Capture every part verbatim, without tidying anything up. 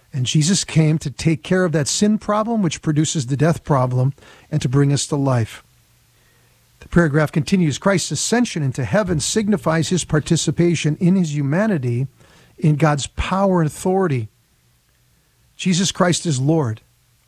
And Jesus came to take care of that sin problem, which produces the death problem, and to bring us to life. The paragraph continues, Christ's ascension into heaven signifies his participation in his humanity in God's power and authority. Jesus Christ is Lord.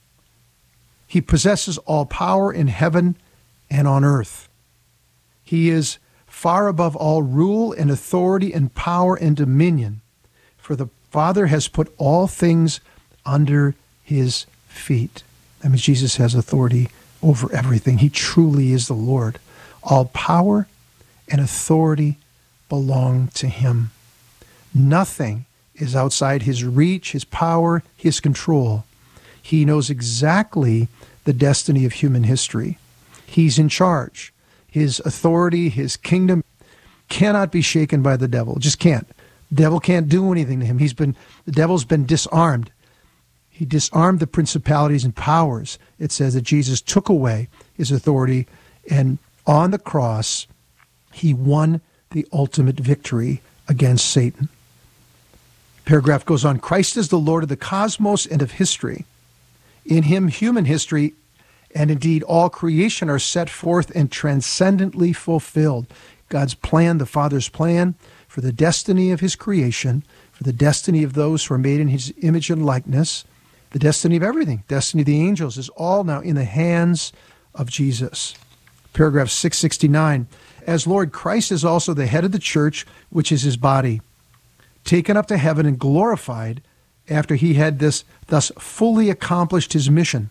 He possesses all power in heaven and on earth. He is far above all rule and authority and power and dominion, for the Father has put all things under his feet. That means Jesus has authority over everything. He truly is the Lord. All power and authority belong to him. Nothing is outside his reach, his power, his control. He knows exactly the destiny of human history. He's in charge. His authority, his kingdom cannot be shaken by the devil. Just can't. The devil can't do anything to him. He's been, the devil's been disarmed. He disarmed the principalities and powers. It says that Jesus took away his authority, and on the cross, he won the ultimate victory against Satan. Paragraph goes on, Christ is the Lord of the cosmos and of history. In him, human history and indeed all creation are set forth and transcendently fulfilled. God's plan, the Father's plan for the destiny of his creation, for the destiny of those who are made in his image and likeness, the destiny of everything, destiny of the angels is all now in the hands of Jesus. Paragraph six sixty-nine, as Lord, Christ is also the head of the church, which is his body, taken up to heaven and glorified after he had this thus fully accomplished his mission.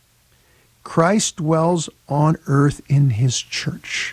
Christ dwells on earth in his church.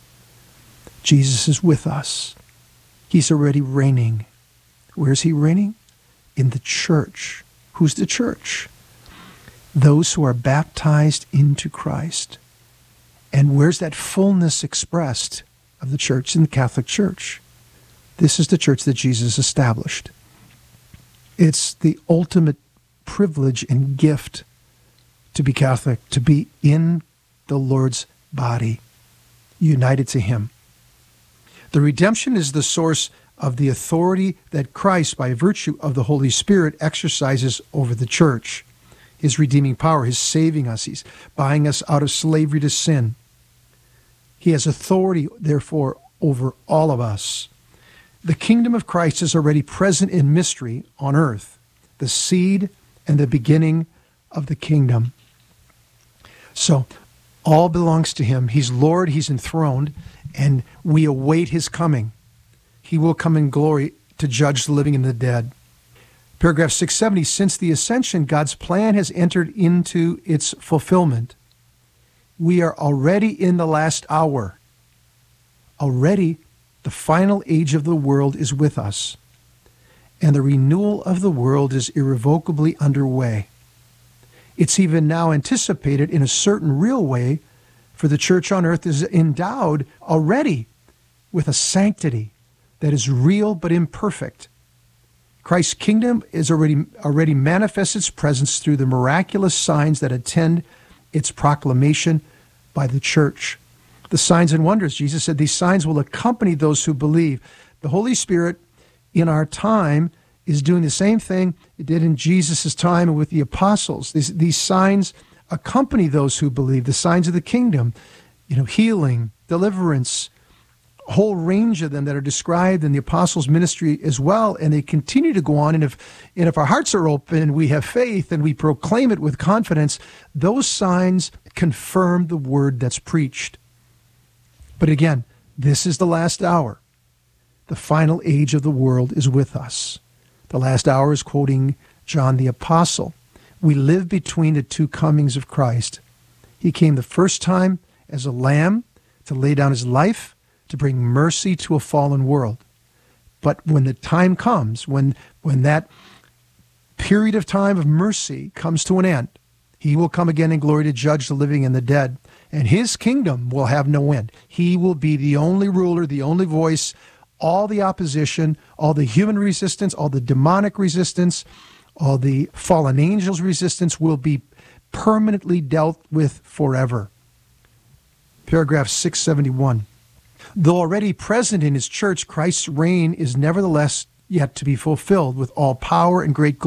Jesus is with us. He's already reigning. Where's he reigning? In the church. Who's the church? Those who are baptized into Christ. And where's that fullness expressed of the church? In the Catholic Church. This is the church that Jesus established. It's the ultimate privilege and gift to be Catholic, to be in the Lord's body, united to him. The redemption is the source of the authority that Christ, by virtue of the Holy Spirit, exercises over the church. His redeeming power, his saving us, he's buying us out of slavery to sin. He has authority, therefore, over all of us. The kingdom of Christ is already present in mystery on earth, the seed and the beginning of the kingdom. So all belongs to him. He's Lord, he's enthroned, and we await his coming. He will come in glory to judge the living and the dead. Paragraph six seventy, since the ascension, God's plan has entered into its fulfillment. We are already in the last hour. Already, the final age of the world is with us, and the renewal of the world is irrevocably underway. It's even now anticipated in a certain real way, for the church on earth is endowed already with a sanctity that is real but imperfect. Christ's kingdom is already, already manifests its presence through the miraculous signs that attend its proclamation by the church. The signs and wonders, Jesus said, these signs will accompany those who believe. The Holy Spirit in our time is doing the same thing it did in Jesus' time and with the apostles. These, these signs accompany those who believe, the signs of the kingdom, you know, healing, deliverance, a whole range of them that are described in the apostles' ministry as well, and they continue to go on. And if, and if our hearts are open and we have faith and we proclaim it with confidence, those signs confirm the word that's preached. But again, this is the last hour. The final age of the world is with us. The last hour is quoting John the Apostle. We live between the two comings of Christ. He came the first time as a lamb to lay down his life to bring mercy to a fallen world. But when the time comes, when, when that period of time of mercy comes to an end, he will come again in glory to judge the living and the dead, and his kingdom will have no end. He will be the only ruler, the only voice. All the opposition, all the human resistance, all the demonic resistance, all the fallen angels' resistance will be permanently dealt with forever. Paragraph six seventy-one. Though already present in his church, Christ's reign is nevertheless yet to be fulfilled with all power and great glory.